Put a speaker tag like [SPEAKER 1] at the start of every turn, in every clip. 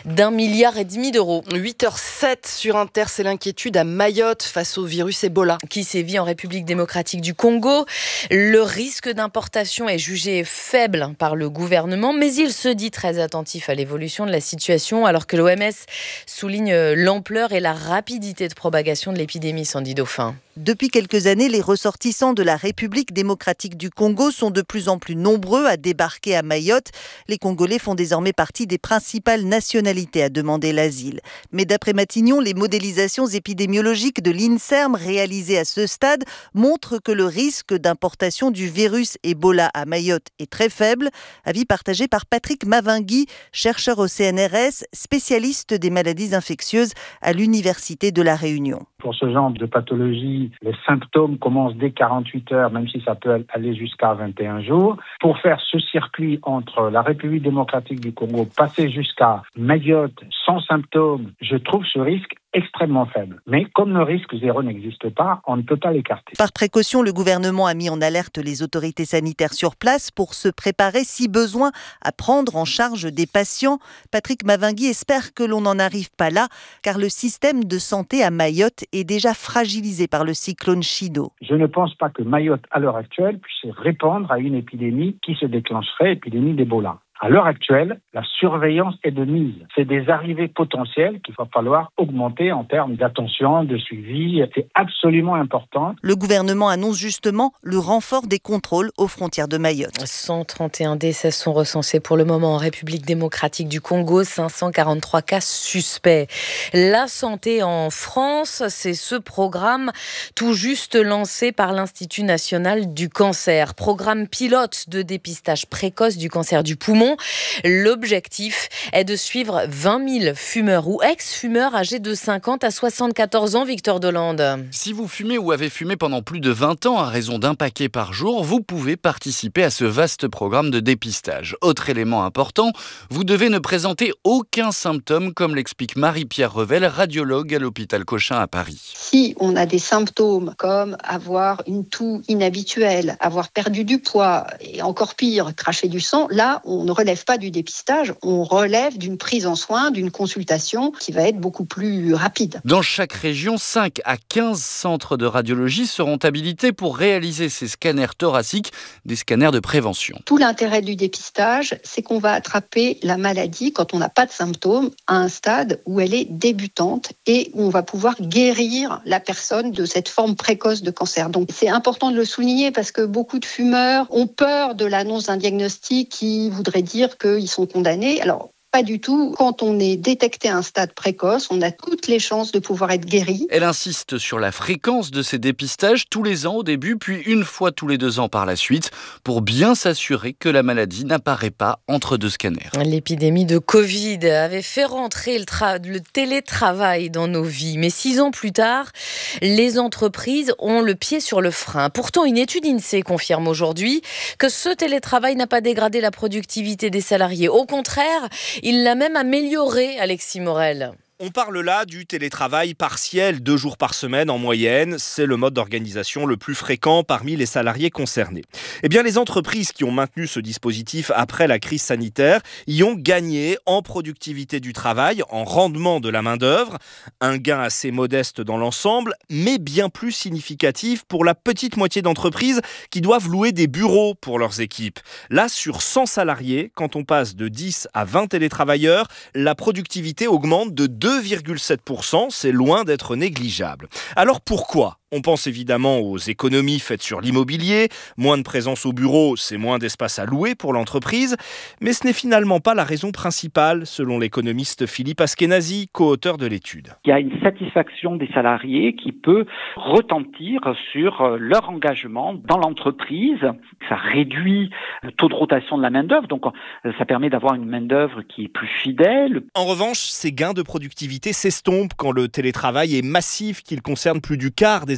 [SPEAKER 1] d'1,5 milliard d'euros.
[SPEAKER 2] 8h07 sur Inter, c'est l'inquiétude à Mayotte face au virus Ebola
[SPEAKER 1] qui sévit en République démocratique du Congo. Le risque d'importation est jugé faible par le gouvernement, mais il se dit très attentif à l'évolution de la situation, alors que l'OMS souligne l'ampleur et la rapidité de propagation de l'épidémie, Sandy Dauphin.
[SPEAKER 3] Depuis quelques années, les ressortissants de la République démocratique du Congo sont de plus en plus nombreux à débarquer à Mayotte. Les Congolais font désormais partie des principales nationalités à demander l'asile. Mais d'après Matignon, les modélisations épidémiologiques de l'INSERM réalisées à ce stade montrent que le risque d'importation du virus Ebola à Mayotte est très faible. Avis partagé par Patrick Mavingui, chercheur au CNRS, spécialiste des maladies infectieuses à l'Université de La Réunion.
[SPEAKER 4] Pour ce genre de pathologie, les symptômes commencent dès 48 heures, même si ça peut aller jusqu'à 21 jours. Pour faire ce circuit entre la République démocratique du Congo, passer jusqu'à Mayotte sans symptômes, je trouve ce risque extrêmement faible. Mais comme le risque zéro n'existe pas, on ne peut pas l'écarter.
[SPEAKER 3] Par précaution, le gouvernement a mis en alerte les autorités sanitaires sur place pour se préparer, si besoin, à prendre en charge des patients. Patrick Mavingui espère que l'on n'en arrive pas là, car le système de santé à Mayotte est déjà fragilisé par le cyclone Chido.
[SPEAKER 4] Je ne pense pas que Mayotte, à l'heure actuelle, puisse répondre à une épidémie qui se déclencherait, épidémie d'Ebola. À l'heure actuelle, la surveillance est de mise. C'est des arrivées potentielles qu'il va falloir augmenter en termes d'attention, de suivi. C'est absolument important.
[SPEAKER 3] Le gouvernement annonce justement le renfort des contrôles aux frontières de Mayotte.
[SPEAKER 1] 131 décès sont recensés pour le moment en République démocratique du Congo, 543 cas suspects. La santé en France, c'est ce programme tout juste lancé par l'Institut national du cancer. Programme pilote de dépistage précoce du cancer du poumon. L'objectif est de suivre 20 000 fumeurs ou ex-fumeurs âgés de 50 à 74 ans, Victor Delande.
[SPEAKER 5] Si vous fumez ou avez fumé pendant plus de 20 ans à raison d'un paquet par jour, vous pouvez participer à ce vaste programme de dépistage. Autre élément important, vous devez ne présenter aucun symptôme, comme l'explique Marie-Pierre Revel, radiologue à l'hôpital Cochin à Paris.
[SPEAKER 6] Si on a des symptômes comme avoir une toux inhabituelle, avoir perdu du poids et encore pire, cracher du sang, là on ne relève pas du dépistage, on relève d'une prise en soin, d'une consultation qui va être beaucoup plus rapide.
[SPEAKER 5] Dans chaque région, 5 à 15 centres de radiologie seront habilités pour réaliser ces scanners thoraciques, des scanners de prévention.
[SPEAKER 6] Tout l'intérêt du dépistage, c'est qu'on va attraper la maladie quand on n'a pas de symptômes à un stade où elle est débutante et où on va pouvoir guérir la personne de cette forme précoce de cancer. Donc c'est important de le souligner parce que beaucoup de fumeurs ont peur de l'annonce d'un diagnostic qui voudrait dire qu'ils sont condamnés. Alors, pas du tout. Quand on est détecté à un stade précoce, on a toutes les chances de pouvoir être guéri.
[SPEAKER 5] Elle insiste sur la fréquence de ces dépistages tous les ans au début, puis une fois tous les 2 ans par la suite, pour bien s'assurer que la maladie n'apparaît pas entre deux scanners.
[SPEAKER 1] L'épidémie de Covid avait fait rentrer le télétravail dans nos vies. Mais 6 ans plus tard, les entreprises ont le pied sur le frein. Pourtant, une étude INSEE confirme aujourd'hui que ce télétravail n'a pas dégradé la productivité des salariés. Au contraire, il l'a même amélioré, Alexis Morel.
[SPEAKER 7] On parle là du télétravail partiel, 2 jours par semaine en moyenne. C'est le mode d'organisation le plus fréquent parmi les salariés concernés. Eh bien, les entreprises qui ont maintenu ce dispositif après la crise sanitaire y ont gagné en productivité du travail, en rendement de la main-d'œuvre. Un gain assez modeste dans l'ensemble, mais bien plus significatif pour la petite moitié d'entreprises qui doivent louer des bureaux pour leurs équipes. Là, sur 100 salariés, quand on passe de 10 à 20 télétravailleurs, la productivité augmente de 2,7%, c'est loin d'être négligeable. Alors pourquoi ? On pense évidemment aux économies faites sur l'immobilier, moins de présence au bureau, c'est moins d'espace à louer pour l'entreprise, mais ce n'est finalement pas la raison principale, selon l'économiste Philippe Askenazi, co-auteur de l'étude.
[SPEAKER 8] Il y a une satisfaction des salariés qui peut retentir sur leur engagement dans l'entreprise. Ça réduit le taux de rotation de la main-d'œuvre, donc ça permet d'avoir une main-d'œuvre qui est plus fidèle.
[SPEAKER 7] En revanche, ces gains de productivité s'estompent quand le télétravail est massif, qu'il concerne plus du quart des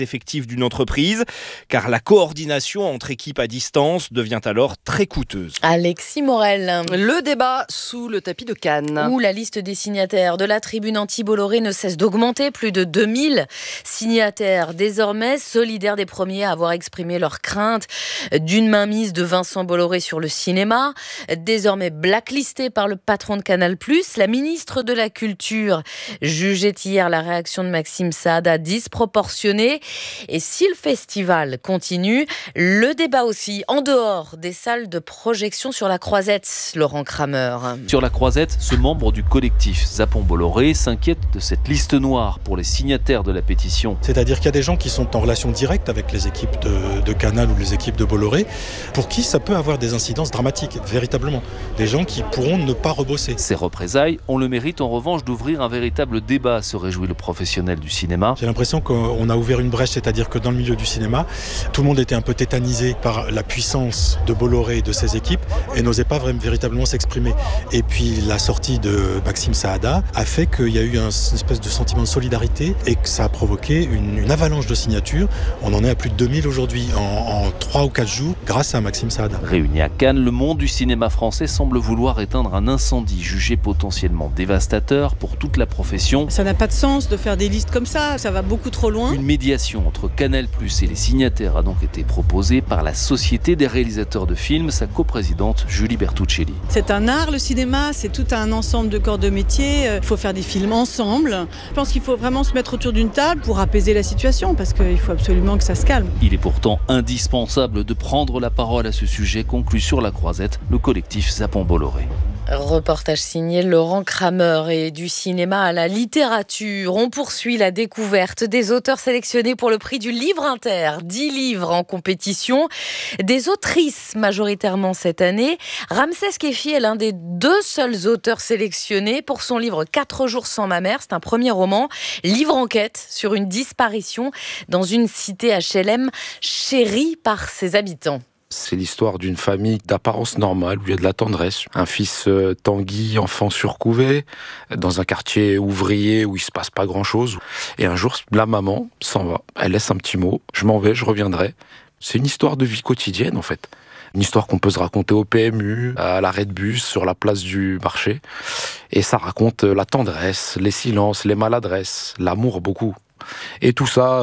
[SPEAKER 7] les effectifs d'une entreprise, car la coordination entre équipes à distance devient alors très coûteuse.
[SPEAKER 1] Alexis Morel.
[SPEAKER 2] Le débat sous le tapis de Cannes.
[SPEAKER 1] Où la liste des signataires de la tribune anti-Bolloré ne cesse d'augmenter. Plus de 2000 signataires désormais, solidaires des premiers à avoir exprimé leur crainte d'une mainmise de Vincent Bolloré sur le cinéma. Désormais blacklisté par le patron de Canal+, la ministre de la Culture jugeait hier la réaction de Maxime Saada disproportionnée. Et si le festival continue, le débat aussi en dehors des salles de projection sur la Croisette, Laurent Kramer.
[SPEAKER 9] Sur la Croisette, ce membre du collectif Zapon-Bolloré s'inquiète de cette liste noire pour les signataires de la pétition.
[SPEAKER 10] C'est-à-dire qu'il y a des gens qui sont en relation directe avec les équipes de Canal ou les équipes de Bolloré, pour qui ça peut avoir des incidences dramatiques, véritablement. Des gens qui pourront ne pas rebosser.
[SPEAKER 9] Ces représailles ont le mérite en revanche d'ouvrir un véritable débat, se réjouit le professionnel du cinéma.
[SPEAKER 10] J'ai l'impression qu'on a ouvert une brèche, c'est-à-dire que dans le milieu du cinéma, tout le monde était un peu tétanisé par la puissance de Bolloré et de ses équipes et n'osait pas véritablement s'exprimer. Et puis la sortie de Maxime Saada a fait qu'il y a eu une espèce de sentiment de solidarité et que ça a provoqué une avalanche de signatures. On en est à plus de 2000 aujourd'hui en 3 ou 4 jours grâce à Maxime Saada.
[SPEAKER 9] Réuni à Cannes, le monde du cinéma français semble vouloir éteindre un incendie jugé potentiellement dévastateur pour toute la profession.
[SPEAKER 11] Ça n'a pas de sens de faire des listes comme ça va beaucoup trop loin.
[SPEAKER 9] Une médiation entre Canal+ et les signataires a donc été proposée par la Société des réalisateurs de films, sa coprésidente Julie Bertuccelli.
[SPEAKER 11] C'est un art, le cinéma, c'est tout un ensemble de corps de métier. Il faut faire des films ensemble. Je pense qu'il faut vraiment se mettre autour d'une table pour apaiser la situation, parce qu'il faut absolument que ça se calme.
[SPEAKER 9] Il est pourtant indispensable de prendre la parole à ce sujet, conclut sur la Croisette le collectif Zapon-Bolloré.
[SPEAKER 1] Reportage signé Laurent Kramer. Et du cinéma à la littérature, on poursuit la découverte des auteurs sélectionnés pour le prix du Livre Inter. 10 livres en compétition, des autrices majoritairement cette année. Ramsès Khéfi est l'un des 2 seuls auteurs sélectionnés pour son livre 4 jours sans ma mère. C'est un premier roman, livre enquête sur une disparition dans une cité HLM chérie par ses habitants.
[SPEAKER 12] C'est l'histoire d'une famille d'apparence normale où il y a de la tendresse. Un fils Tanguy, enfant surcouvé, dans un quartier ouvrier où il se passe pas grand-chose. Et un jour, la maman s'en va. Elle laisse un petit mot. Je m'en vais, je reviendrai. C'est une histoire de vie quotidienne, en fait. Une histoire qu'on peut se raconter au PMU, à l'arrêt de bus, sur la place du marché. Et ça raconte la tendresse, les silences, les maladresses, l'amour beaucoup. Et tout ça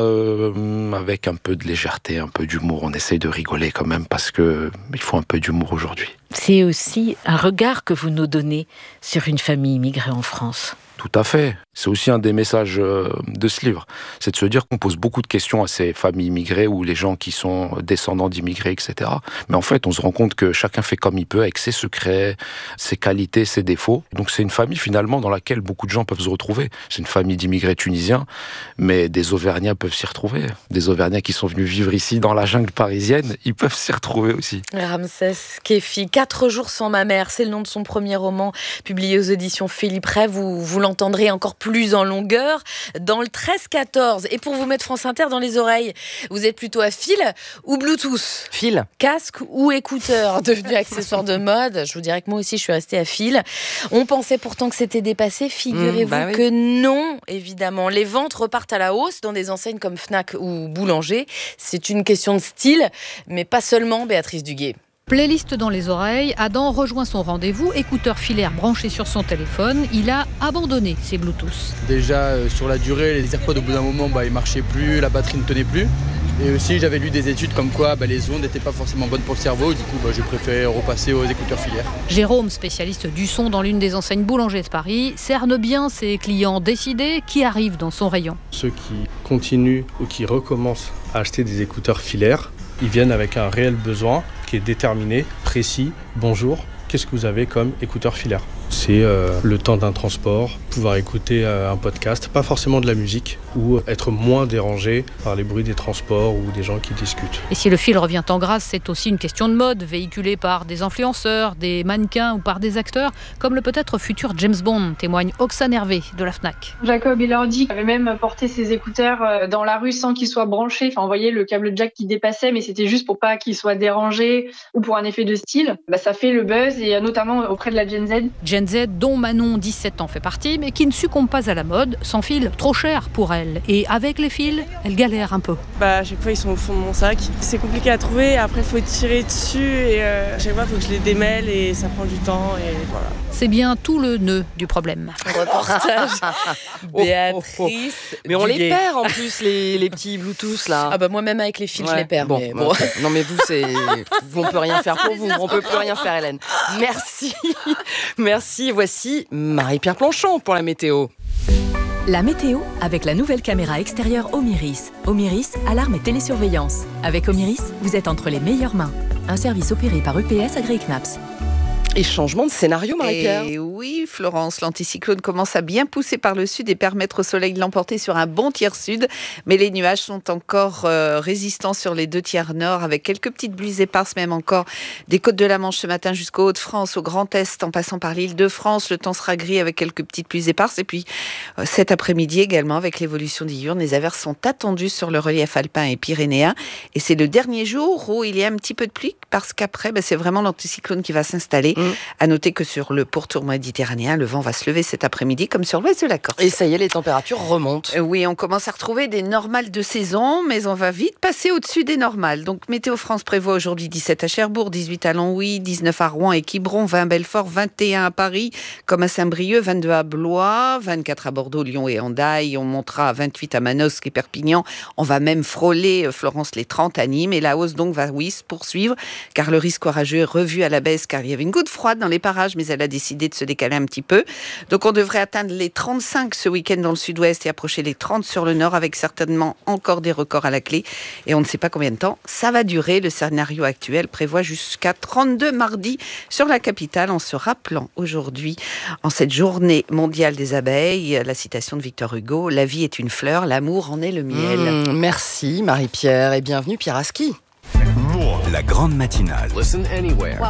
[SPEAKER 12] avec un peu de légèreté, un peu d'humour. On essaye de rigoler quand même parce qu'il faut un peu d'humour aujourd'hui.
[SPEAKER 13] C'est aussi un regard que vous nous donnez sur une famille immigrée en France.
[SPEAKER 12] Tout à fait. C'est aussi un des messages de ce livre. C'est de se dire qu'on pose beaucoup de questions à ces familles immigrées ou les gens qui sont descendants d'immigrés, etc. Mais en fait, on se rend compte que chacun fait comme il peut avec ses secrets, ses qualités, ses défauts. Donc c'est une famille finalement dans laquelle beaucoup de gens peuvent se retrouver. C'est une famille d'immigrés tunisiens, mais des Auvergnats peuvent s'y retrouver. Des Auvergnats qui sont venus vivre ici dans la jungle parisienne, ils peuvent s'y retrouver aussi.
[SPEAKER 1] Ramsès Khéfi, 4 jours sans ma mère, c'est le nom de son premier roman publié aux éditions Philippe Ray. Vous l'entendrez encore plus en longueur dans le 13-14. Et pour vous mettre France Inter dans les oreilles, vous êtes plutôt à fil ou Bluetooth ?
[SPEAKER 2] Fil.
[SPEAKER 1] Casque ou écouteur, devenu accessoire de mode. Je vous dirais que moi aussi, je suis restée à fil. On pensait pourtant que c'était dépassé. Figurez-vous
[SPEAKER 2] oui.
[SPEAKER 1] que non, évidemment. Les ventes repartent à la hausse dans des enseignes comme Fnac ou Boulanger. C'est une question de style, mais pas seulement, Béatrice Duguay.
[SPEAKER 14] Playlist dans les oreilles, Adam rejoint son rendez-vous, écouteur filaire branché sur son téléphone. Il a abandonné ses Bluetooth.
[SPEAKER 15] Déjà, sur la durée, les AirPods, au bout d'un moment, ils marchaient plus, la batterie ne tenait plus. Et aussi, j'avais lu des études comme quoi les ondes n'étaient pas forcément bonnes pour le cerveau. Du coup, je préfère repasser aux écouteurs filaires.
[SPEAKER 14] Jérôme, spécialiste du son dans l'une des enseignes Boulanger de Paris, cerne bien ses clients décidés qui arrivent dans son rayon.
[SPEAKER 16] Ceux qui continuent ou qui recommencent à acheter des écouteurs filaires, ils viennent avec un réel besoin qui est déterminé, précis. Bonjour, qu'est-ce que vous avez comme écouteur filaire ? C'est le temps d'un transport, pouvoir écouter un podcast, pas forcément de la musique, ou être moins dérangé par les bruits des transports ou des gens qui discutent.
[SPEAKER 14] Et si le fil revient en grâce, c'est aussi une question de mode, véhiculée par des influenceurs, des mannequins ou par des acteurs, comme le peut-être futur James Bond, témoigne Oxane Hervé de la Fnac.
[SPEAKER 17] Jacob Elordi avait même porté ses écouteurs dans la rue sans qu'ils soient branchés. Enfin, on voyait le câble jack qui dépassait, mais c'était juste pour pas qu'ils soient dérangés ou pour un effet de style. Ça fait le buzz, et notamment auprès de la Gen Z.
[SPEAKER 14] Gen Z, dont Manon, 17 ans, fait partie, mais qui ne succombe pas à la mode, sans fil, trop cher pour elle. Et avec les fils, elle galère un peu.
[SPEAKER 18] À chaque fois, ils sont au fond de mon sac. C'est compliqué à trouver, après, il faut tirer dessus et à chaque fois, il faut que je les démêle et ça prend du temps et voilà.
[SPEAKER 14] C'est bien tout le nœud du problème.
[SPEAKER 1] Reportage Béatrice.
[SPEAKER 2] Mais on
[SPEAKER 1] Duguay.
[SPEAKER 2] les perd en plus, les petits Bluetooth là.
[SPEAKER 1] Moi-même avec les fils, je les perds.
[SPEAKER 2] Bon,
[SPEAKER 1] mais bon.
[SPEAKER 2] Non mais vous, on peut rien faire pour vous. On peut plus rien faire, Hélène. Merci. Merci. Voici Marie-Pierre Planchon pour la météo.
[SPEAKER 19] La météo avec la nouvelle caméra extérieure Omiris. Omiris, alarme et télésurveillance. Avec Omiris, vous êtes entre les meilleures mains. Un service opéré par UPS agréé CNAPS.
[SPEAKER 2] Et changement de scénario, Marie-Pierre.
[SPEAKER 20] Et oui, Florence, l'anticyclone commence à bien pousser par le sud et permettre au soleil de l'emporter sur un bon tiers sud. Mais les nuages sont encore résistants sur les 2 tiers nord, avec quelques petites pluies éparses, même encore des côtes de la Manche ce matin jusqu'au Hauts-de-France, au Grand Est, en passant par l'île de France. Le temps sera gris avec quelques petites pluies éparses. Et puis cet après-midi également, avec l'évolution diurne, les averses sont attendues sur le relief alpin et pyrénéen. Et c'est le dernier jour où il y a un petit peu de pluie, parce qu'après, c'est vraiment l'anticyclone qui va s'installer. À noter que sur le pourtour méditerranéen, le vent va se lever cet après-midi, comme sur l'ouest de la Corse.
[SPEAKER 2] Et ça y est, les températures remontent.
[SPEAKER 20] Oui, on commence à retrouver des normales de saison, mais on va vite passer au-dessus des normales. Donc, Météo France prévoit aujourd'hui 17 à Cherbourg, 18 à Longwy, 19 à Rouen et Quiberon, 20 à Belfort, 21 à Paris, comme à Saint-Brieuc, 22 à Blois, 24 à Bordeaux, Lyon et Hendaye. On montera à 28 à Manosque et Perpignan. On va même frôler, Florence, les 30 à Nîmes. Et la hausse donc va, se poursuivre, car le risque orageux est revu à la baisse, car il y avait une goutte froide dans les parages, mais elle a décidé de se décaler un petit peu. Donc on devrait atteindre les 35 ce week-end dans le sud-ouest et approcher les 30 sur le nord, avec certainement encore des records à la clé. Et on ne sait pas combien de temps ça va durer. Le scénario actuel prévoit jusqu'à 32 mardi sur la capitale, en se rappelant aujourd'hui, en cette journée mondiale des abeilles, la citation de Victor Hugo: la vie est une fleur, l'amour en est le miel.
[SPEAKER 2] Merci Marie-Pierre et bienvenue Pierre Aski.
[SPEAKER 21] La grande matinale. Listen anywhere.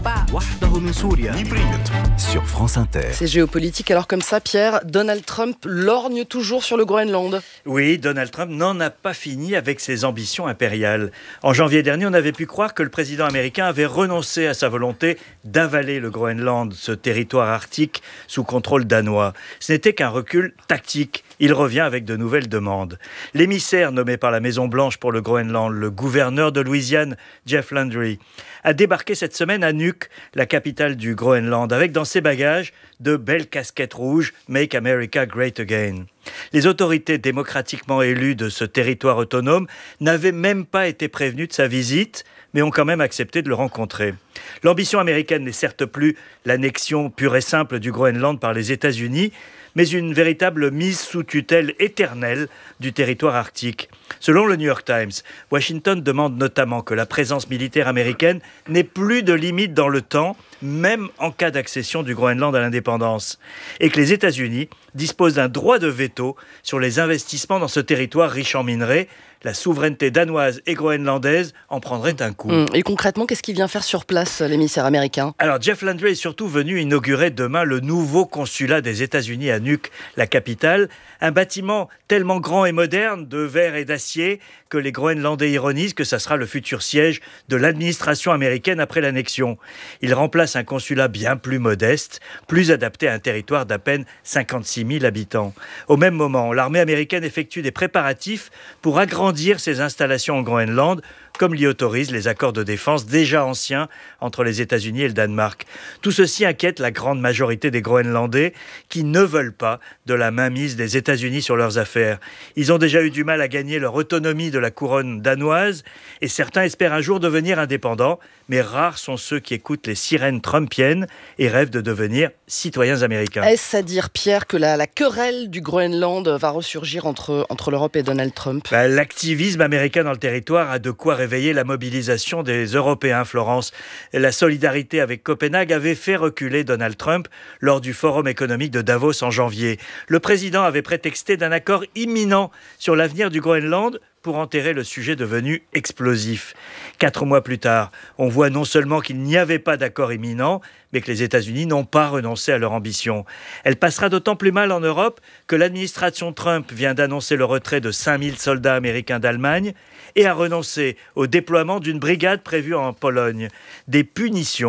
[SPEAKER 21] Sur France Inter.
[SPEAKER 2] C'est géopolitique. Alors comme ça, Pierre, Donald Trump lorgne toujours sur le Groenland.
[SPEAKER 22] Oui, Donald Trump n'en a pas fini avec ses ambitions impériales. En janvier dernier, on avait pu croire que le président américain avait renoncé à sa volonté d'avaler le Groenland, ce territoire arctique sous contrôle danois. Ce n'était qu'un recul tactique. Il revient avec de nouvelles demandes. L'émissaire nommé par la Maison-Blanche pour le Groenland, le gouverneur de Louisiane, Jeff Landry, a débarqué cette semaine à Nuuk, la capitale du Groenland, avec dans ses bagages de belles casquettes rouges « Make America Great Again ». Les autorités démocratiquement élues de ce territoire autonome n'avaient même pas été prévenues de sa visite, mais ont quand même accepté de le rencontrer. L'ambition américaine n'est certes plus l'annexion pure et simple du Groenland par les États-Unis, mais une véritable mise sous tutelle éternelle du territoire arctique. Selon le New York Times, Washington demande notamment que la présence militaire américaine n'ait plus de limite dans le temps, même en cas d'accession du Groenland à l'indépendance, et que les États-Unis disposent d'un droit de veto sur les investissements dans ce territoire riche en minerais. La souveraineté danoise et groenlandaise en prendrait un coup.
[SPEAKER 2] Et concrètement, qu'est-ce qu'il vient faire sur place, l'émissaire américain ?
[SPEAKER 22] Alors, Jeff Landry est surtout venu inaugurer demain le nouveau consulat des États-Unis à Nuuk, la capitale. Un bâtiment tellement grand et moderne, de verre et d'acier, que les Groenlandais ironisent que ça sera le futur siège de l'administration américaine après l'annexion. Il remplace un consulat bien plus modeste, plus adapté à un territoire d'à peine 56 000 habitants. Au même moment, l'armée américaine effectue des préparatifs pour agrandir ses installations en Groenland, comme l'y autorisent les accords de défense déjà anciens entre les États-Unis et le Danemark. Tout ceci inquiète la grande majorité des Groenlandais qui ne veulent pas de la mainmise des États-Unis sur leurs affaires. Ils ont déjà eu du mal à gagner leur autonomie de la couronne danoise et certains espèrent un jour devenir indépendants, mais rares sont ceux qui écoutent les sirènes trumpiennes et rêvent de devenir citoyens américains.
[SPEAKER 2] Est-ce à dire, Pierre, que la querelle du Groenland va ressurgir entre l'Europe et Donald Trump ?
[SPEAKER 22] L'activisme américain dans le territoire a de quoi réveiller la mobilisation des Européens, Florence. La solidarité avec Copenhague avait fait reculer Donald Trump lors du Forum économique de Davos en janvier. Le président avait prétexté d'un accord imminent sur l'avenir du Groenland pour enterrer le sujet devenu explosif. 4 mois plus tard, on voit non seulement qu'il n'y avait pas d'accord imminent, mais que les États-Unis n'ont pas renoncé à leur ambition. Elle passera d'autant plus mal en Europe que l'administration Trump vient d'annoncer le retrait de 5000 soldats américains d'Allemagne et a renoncé au déploiement d'une brigade prévue en Pologne. Des punitions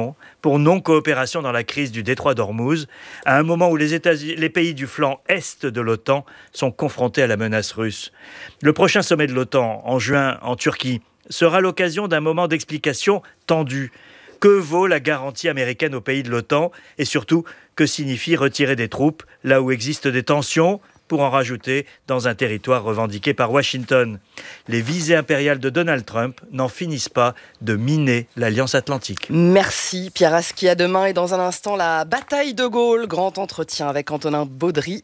[SPEAKER 22] pour non-coopération dans la crise du détroit d'Ormuz, à un moment où les pays du flanc est de l'OTAN sont confrontés à la menace russe. Le prochain sommet de l'OTAN, en juin, en Turquie, sera l'occasion d'un moment d'explication tendu. Que vaut la garantie américaine aux pays de l'OTAN et surtout, que signifie retirer des troupes là où existent des tensions pour en rajouter dans un territoire revendiqué par Washington. Les visées impériales de Donald Trump n'en finissent pas de miner l'Alliance Atlantique.
[SPEAKER 2] Merci Pierre Asqui, à demain et dans un instant la bataille de Gaulle. Grand entretien avec Antonin Baudry